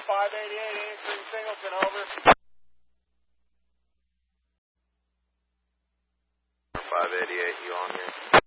588 answering Singleton, over. 588, you on here?